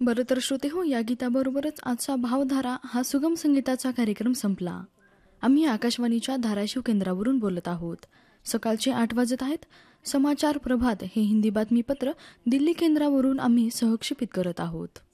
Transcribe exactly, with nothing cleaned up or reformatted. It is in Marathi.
बरं तर श्रोते हो, या गीताबरोबरच आजचा भावधारा हा सुगम संगीताचा कार्यक्रम संपला. आम्ही आकाशवाणीच्या धाराशिव केंद्रावरून बोलत आहोत. सकाळचे आठ वाजत आहेत. समाचार प्रभात हे हिंदी बातमीपत्र दिल्ली केंद्रावरून आम्ही सहक्षेपित करत आहोत.